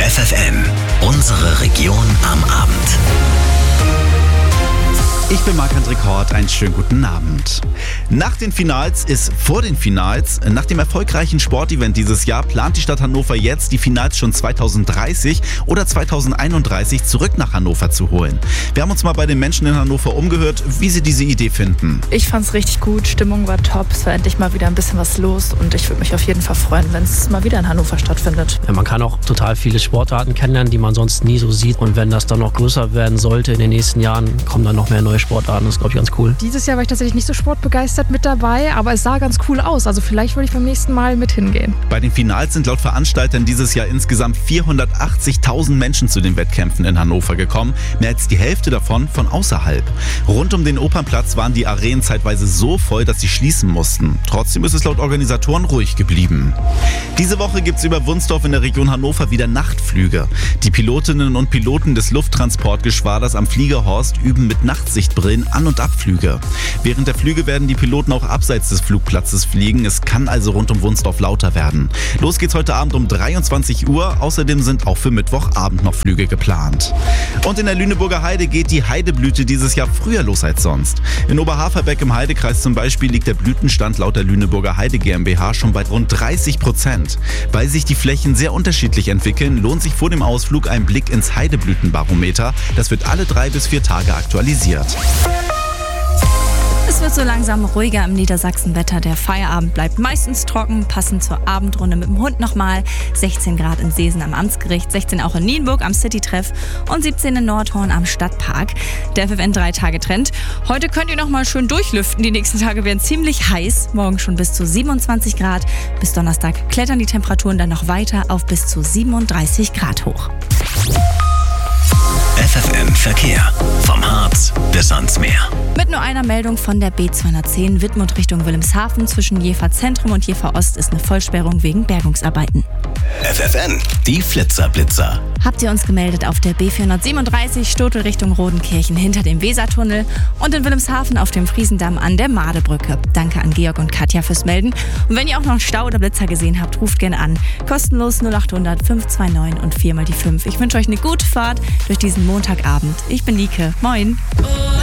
FFN, unsere Region am Abend. Ich bin Marc-André Kort, einen schönen guten Abend. Nach den Finals ist vor den Finals. Nach dem erfolgreichen Sportevent dieses Jahr plant die Stadt Hannover jetzt, die Finals schon 2030 oder 2031 zurück nach Hannover zu holen. Wir haben uns mal bei den Menschen in Hannover umgehört, wie sie diese Idee finden. Ich fand's richtig gut, Stimmung war top, es war endlich mal wieder ein bisschen was los und ich würde mich auf jeden Fall freuen, wenn es mal wieder in Hannover stattfindet. Ja, man kann auch total viele Sportarten kennenlernen, die man sonst nie so sieht, und wenn das dann noch größer werden sollte in den nächsten Jahren, kommen dann noch mehr neue Sportarten. Das ist, glaube ich, ganz cool. Dieses Jahr war ich tatsächlich nicht so sportbegeistert mit dabei, aber es sah ganz cool aus. Also vielleicht würde ich beim nächsten Mal mit hingehen. Bei den Finals sind laut Veranstaltern dieses Jahr insgesamt 480.000 Menschen zu den Wettkämpfen in Hannover gekommen. Mehr als die Hälfte davon von außerhalb. Rund um den Opernplatz waren die Arenen zeitweise so voll, dass sie schließen mussten. Trotzdem ist es laut Organisatoren ruhig geblieben. Diese Woche gibt es über Wunsdorf in der Region Hannover wieder Nachtflüge. Die Pilotinnen und Piloten des Lufttransportgeschwaders am Fliegerhorst üben mit Nachtsichtbrillen An- und Abflüge. Während der Flüge werden die Piloten auch abseits des Flugplatzes fliegen. Es kann also rund um Wunsdorf lauter werden. Los geht's heute Abend um 23 Uhr. Außerdem sind auch für Mittwochabend noch Flüge geplant. Und in der Lüneburger Heide geht die Heideblüte dieses Jahr früher los als sonst. In Oberhaferbeck im Heidekreis zum Beispiel liegt der Blütenstand laut der Lüneburger Heide GmbH schon bei rund 30%. Weil sich die Flächen sehr unterschiedlich entwickeln, lohnt sich vor dem Ausflug ein Blick ins Heideblütenbarometer. Das wird alle 3 bis 4 Tage aktualisiert. Es wird so langsam ruhiger im Niedersachsenwetter. Der Feierabend bleibt meistens trocken, passend zur Abendrunde mit dem Hund nochmal. 16 Grad in Seesen am Amtsgericht, 16 auch in Nienburg am Citytreff und 17 in Nordhorn am Stadtpark. Der FFN 3-Tage-Trend. Heute könnt ihr nochmal schön durchlüften. Die nächsten Tage werden ziemlich heiß. Morgen schon bis zu 27 Grad. Bis Donnerstag klettern die Temperaturen dann noch weiter auf bis zu 37 Grad hoch. FFN Verkehr. Vom Harz bis ans Meer. Mit nur einer Meldung von der B210 Wittmund Richtung Wilhelmshaven zwischen Jever Zentrum und Jever Ost ist eine Vollsperrung wegen Bergungsarbeiten. FFN, die Flitzer-Blitzer. Habt ihr uns gemeldet auf der B437 Stotel Richtung Rodenkirchen hinter dem Wesertunnel und in Wilhelmshaven auf dem Friesendamm an der Madebrücke. Danke an Georg und Katja fürs Melden. Und wenn ihr auch noch einen Stau oder Blitzer gesehen habt, ruft gerne an. Kostenlos 0800 529 und 4 mal die 5. Ich wünsche euch eine gute Fahrt durch diesen Montagabend. Ich bin Nike. Moin.